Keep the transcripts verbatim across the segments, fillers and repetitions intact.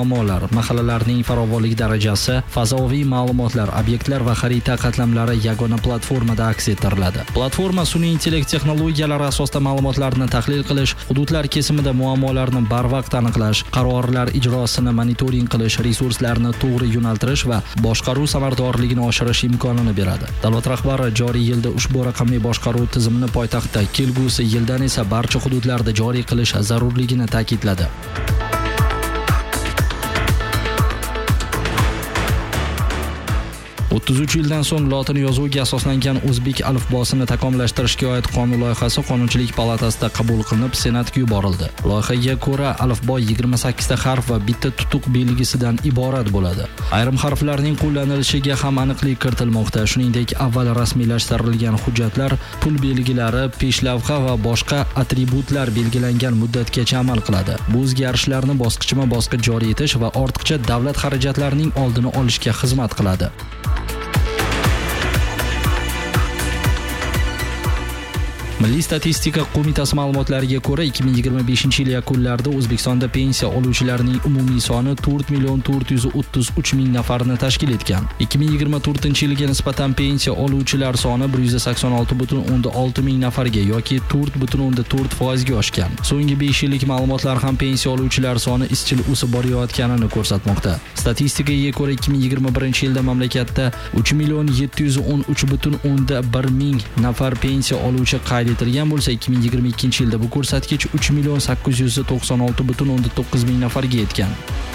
muammolar, mahallalarning farovonlik darajasi, fazoviy ma'lumotlar, obyektlar va xarita qatlamlari yagona platformada aks ettiriladi. Platforma sun'iy intellekt texnologiyalari asosida ma'lumotlarni tahlil qilish, hududlar kesimida muammolarni barvaqt aniqlash, qarorlar ijrosini monitoring qilish, resurslarni to'g'ri yo'naltirish va boshqaruv samaradorligini oshirish imkonini beradi. Davlat rahbari joriy yilda ushbu raqamli boshqaruv tizimini poytaxtda, kelgusi yildan esa barcha hududlarda joriy qilish zarurligini ta'kidladi. o'ttiz uch yildan so'ng lotin yozuviga asoslangan o'zbek alifbosini takomillashtirishga oid qonun loyihasi Qonunchilik palatasida qabul qilinib, Senatga yuborildi. Loyihaga ko'ra, alifbo yigirma sakkiz ta harf va bitta tutuq belgisidan iborat bo'ladi. Ayrim harflarning qo'llanilishiga ham aniqlik kiritilmoqda. Shuningdek, avval rasmiylashtirilgan hujjatlar pul belgilari, peshlavha va boshqa atributlar belgilangan muddatgacha amal qiladi. Bu o'zgarishlarni bosqichma-bosqich joriy etish va ortiqcha davlat xarajatlarining oldini olishga xizmat qiladi. Milliy statistika qo'mitasi ma'lumotlariga ko'ra, ikki ming yigirma beshinchi yil yakunlarida O'zbekistonda pensiya oluvchilarning umumiy soni to'rt million to'rt yuz o'ttiz uch ming nafarni tashkil etgan. ikki ming yigirma to'rtinchi yilga nisbatan pensiya oluvchilar soni bir yuz sakson olti butun o'ndan olti ming nafarga yoki to'rt butun o'ndan to'rt foizga oshgan. So'nggi besh yillik ma'lumotlar ham pensiya oluvchilar soni izchil o'sib borayotganini ko'rsatmoqda. Statistikaga ko'ra, ikki ming yigirma birinchi yilda mamlakatda uch million yetti yuz o'n uch butun o'ndan bir ming nafar pensiya oluvchi qayd etilgan bo'lsa, ikki ming yigirma ikkinchi yilda bu ko'rsatkich uch million sakkiz yuz to'qson olti butun o'ndan to'qqiz ming nafarga yetgan.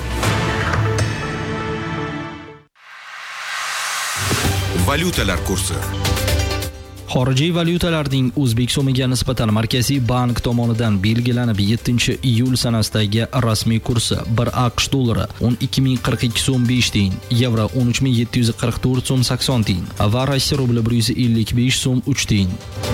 Valyutalar kursi. Xorijiy valyutalarning o'zbek so'miga nisbatan Markaziy bank tomonidan belgilanib yettinchi iyul sanasidagi rasmiy kursi bir AQSh dollari o'n ikki ming qirq ikki so'm besh tiyin, yevro o'n uch ming yetti yuz qirq to'rt so'm sakson tiyin va Rossiya rubli bir yuz ellik besh so'm uch tiyin.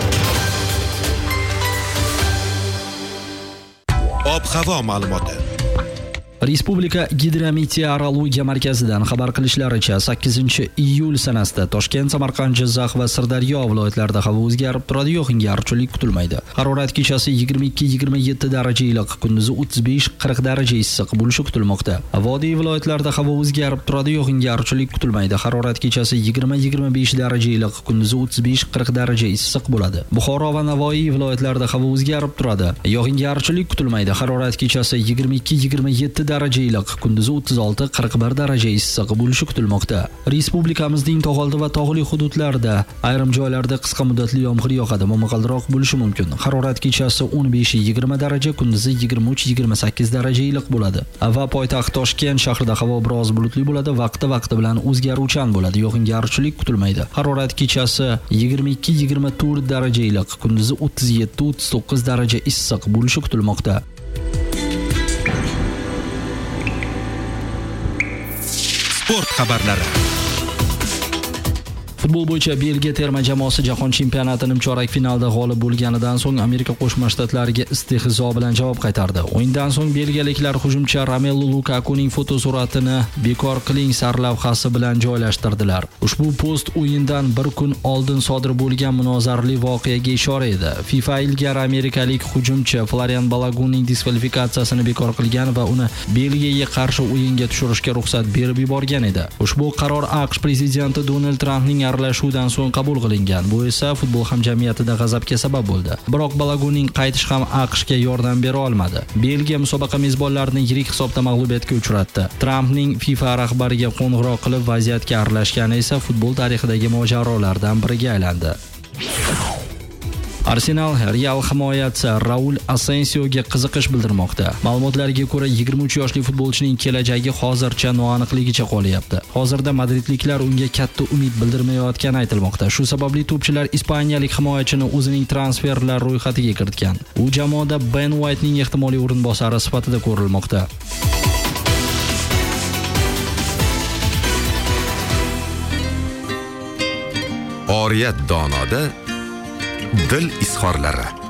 Ob-havo ma'lumoti. Respublika gidrometeorologiya markazidan xabar qilishlaricha, sakkizinchi iyul sanasida Toshkent, Samarqand, Jizzax va Sirdaryo viloyatlarida havo o'zgarib turadi, yog'ingarchilik kutilmaydi. Harorat kechasi yigirma ikki yigirma yetti daraja iliq, kunduzi o'ttiz besh qirq daraja issiq bo'lishi kutilmoqda. Vodiy viloyatlarida havo o'zgarib turadi, yog'ingarchilik kutilmaydi. Harorat kechasi yigirma yigirma besh daraja iliq, kunduzi o'ttiz besh qirq daraja issiq bo'ladi. Buxoro va Navoiy viloyatlarida havo o'zgarib turadi, yog'ingarchilik kutilmaydi. Harorat kechasi yigirma ikki yigirma yetti daraja iliq, kunduzi o'ttiz olti qirq bir daraja issiq bo'lishi kutilmoqda. Respublikamizning tog'oldi va tog'li hududlarida ayrim joylarda qisqa muddatli yomg'ir yog'adi, momaqaldiroq bo'lishi mumkin. Harorat kechasi o'n besh yigirma daraja, kunduzi yigirma uch yigirma sakkiz daraja iliq bo'ladi. Va poytaxt Toshkent shahrida havo biroz bulutli bo'ladi, vaqti-vaqti bilan o'zgaruvchan bo'ladi, yog'ingarchilik kutilmaydi. Harorat kechasi yigirma ikki yigirma to'rt daraja iliq, kunduzi o'ttiz yetti o'ttiz to'qqiz daraja issiq bo'lishi kutilmoqda. Sport xabarlari. Futbol bo'yicha Belgiya terma jamoasi jahon chempionatining chorak finalda g'olib bo'lganidan so'ng Amerika Qo'shma Shtatlariga istehzo bilan javob qaytardi. O'yindan so'ng belgiyaliklar hujumchi Romelu Lukakuning fotosuratini bekor qiling sarlavhasi bilan joylashtirdilar. Ushbu post o'yindan bir kun oldin sodir bo'lgan munozarali voqeaga ishora edi. FIFA ilgari amerikalik hujumchi Florian Balogunning diskvalifikatsiyasini bekor qilgan va uni Belgiyaga qarshi o'yinga tushirishga ruxsat berib yuborgan edi. Ushbu qaror AQSh prezidenti Donald Trampning aralashuvdan so'ng qabul qilingan. Bu esa futbol hamjamiyatida g'azabga sabab bo'ldi. Biroq Balogunning qaytish ham AQShga yordam bera olmadi. Belgiya musobaqa mezbonlarini yirik hisobda mag'lubiyatga uchratdi. Trampning FIFA rahbariga qo'ng'iroq qilib vaziyatga aralashgani esa futbol tarixidagi mojarolardan biriga aylandi. Arsenal Real himoyachisi Raul Asensioga qiziqish bildirmoqda. Ma'lumotlarga ko'ra, yigirma uch yoshli futbolchining kelajagi hozircha noaniqligicha qolyapti. Hozirda madridliklar unga katta umid bildirmayotgani aytilmoqda. Shu sababli to'pchilar ispaniyalik himoyachini o'zining transferlar ro'yxatiga kiritgan. U jamoada Ben Whitening ehtimoliy o'rinbosari sifatida ko'rilmoqda. Oriyat donoda dil izhorlari.